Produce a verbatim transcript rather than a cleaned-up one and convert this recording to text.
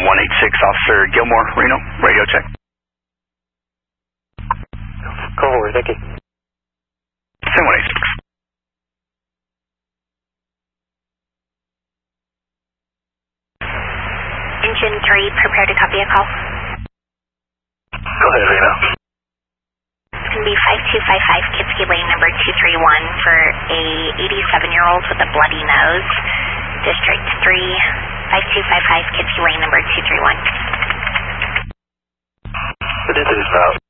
one eight six, Officer Gilmore, Reno, radio check. Go forward, thank you. Send one eight six. Engine three, prepare to copy a call. Go ahead, Reno. It's going to be five two five five Kitsky Lane, number two three one, for a eighty-seven-year-old with a bloody nose. District three, five two five five Kitsky Lane, number two three one. What is it about?